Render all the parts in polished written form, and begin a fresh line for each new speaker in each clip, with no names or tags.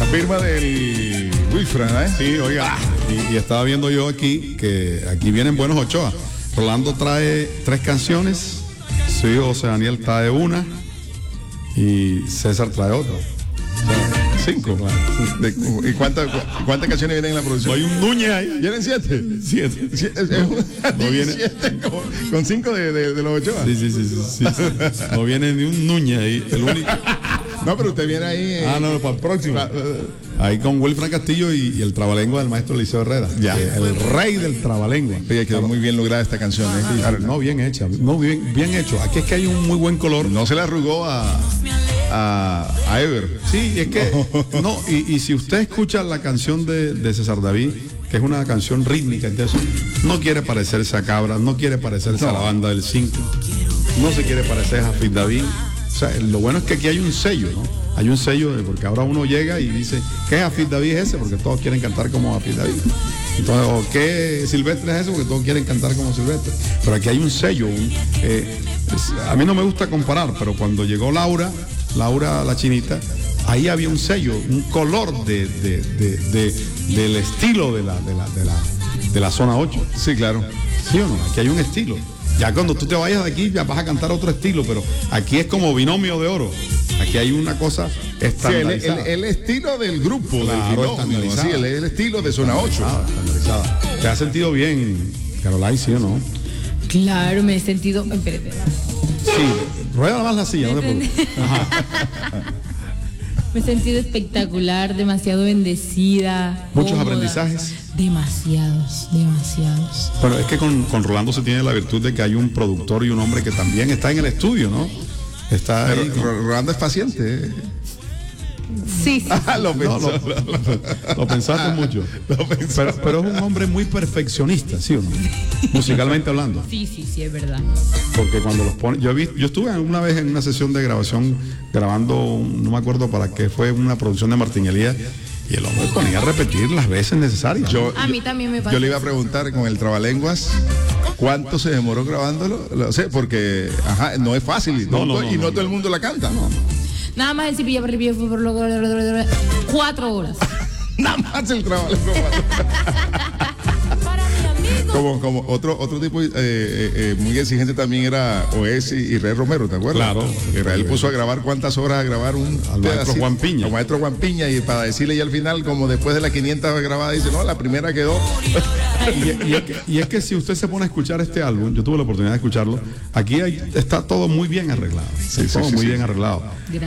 firma del Wilfran, ¿eh?
Sí, oiga, y estaba viendo yo aquí que aquí vienen buenos Ochoa. Rolando trae 3 canciones, su hijo José Daniel trae una y César trae otra. O sea, 5.
¿Y cuántas canciones vienen en la producción?
Hay un Núñez ahí.
¿Vienen 7?
7.
No viene 7 con 5 de los Ochoa.
Sí. No viene ni un Núñez ahí. El único.
No, pero usted viene ahí.
No, para el próximo. Ahí con Wilfran Castillo y el trabalengua del maestro Eliseo Herrera.
Ya.
El rey del trabalengua.
Oye, quedó muy bien lograda esta canción, ¿eh?
Sí, no, bien hecha. No, bien hecho. Aquí es que hay un muy buen color.
No se le arrugó a Ever.
Sí, es que. No, y si usted escucha la canción de César David, que es una canción rítmica, entonces no quiere parecerse a Cabra, no quiere parecerse a la banda del 5, no se quiere parecer a Jafid David. O sea, lo bueno es que aquí hay un sello, ¿no? Hay un sello, porque ahora uno llega y dice, ¿qué Jafid David es ese? Porque todos quieren cantar como Jafid David. Entonces, ¿o qué Silvestre es ese? Porque todos quieren cantar como Silvestre. Pero aquí hay un sello. A mí no me gusta comparar, pero cuando llegó Laura la chinita, ahí había un sello, un color del estilo de la zona 8.
Sí, claro.
¿Sí o no? Aquí hay un estilo. Ya cuando tú te vayas de aquí ya vas a cantar otro estilo, pero aquí es como binomio de oro. Aquí hay una cosa estandarizada.
Sí, el estilo del grupo,
claro,
del binomio, sí, el estilo de zona 8.
Estandarizada. ¿Te has sentido bien, Caroline, sí o no?
Claro, me he sentido. Espérate.
Sí, rueda más la silla, no te preocupes.
Me he sentido espectacular, demasiado bendecida.
Muchos
cómoda.
aprendizajes.
Demasiados.
Bueno, es que con Rolando se tiene la virtud de que hay un productor y un hombre que también está en el estudio, ¿no? Está
Pero
ahí.
Rolando es paciente, ¿eh?
Sí.
Lo pensó.
Lo pensaste mucho. Pero es un hombre muy perfeccionista, ¿sí o no? Musicalmente hablando.
Sí, es verdad.
Porque cuando los pone. Yo estuve una vez en una sesión de grabación grabando, no me acuerdo para qué, fue una producción de Martín Elías, y el hombre ponía a repetir las veces necesarias.
A mí también me pasa.
Yo le iba a preguntar con el trabalenguas cuánto se demoró grabándolo. Lo sé, porque no es fácil. No todo el mundo la canta.
Nada más el cepillo para arriba por 4 horas.
Nada más el trabajo. Como otro tipo muy exigente también era Oesi y Israel Romero, ¿te acuerdas?
Claro.
Israel puso a grabar cuántas horas a grabar
al maestro Juan Piña.
Al maestro Juan Piña, y para decirle ya al final, como después de las 500 grabadas, dice, no, la primera quedó.
Y es que si usted se pone a escuchar este álbum, yo tuve la oportunidad de escucharlo, aquí está todo muy bien arreglado. Muy bien arreglado.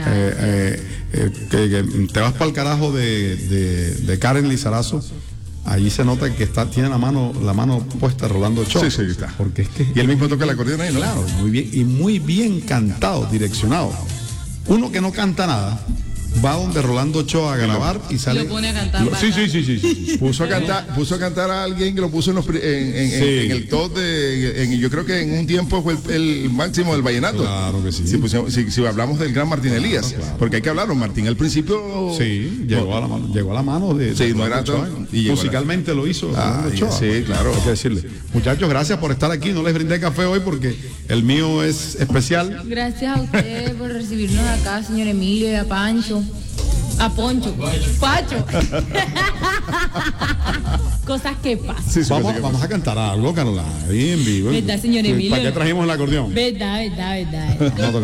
Que te vas para el carajo de Karen Lizarazo. Ahí se nota que tiene la mano puesta Rolando Ochoa.
Sí, está.
Porque es que
y él mismo toca el acordeón ahí, ¿no?
Claro, muy bien, y muy bien cantado, direccionado. Uno que no canta nada va donde Rolando Ochoa a grabar y sale.
Lo pone a cantar.
Sí.
Puso a cantar a alguien que lo puso en el top yo creo que en un tiempo fue el máximo del vallenato.
Claro que sí.
Si hablamos del gran Martín Elías, claro. Porque hay que hablarlo. Martín al principio.
Sí, llegó a la mano de.
Sí, no era
Ochoa, y musicalmente lo hizo Ochoa.
Sí, claro.
Hay que decirle. Muchachos, gracias por estar aquí. No les brindé café hoy porque el mío es especial.
Gracias a ustedes por recibirnos acá, señor Emilio, y a Pancho. A Poncho. Pacho. Cosas que pasan.
Sí, vamos a cantar algo, Carola, ahí en vivo.
¿Verdad, señor Emilio?
¿Para qué trajimos el acordeón?
Verdad.
No,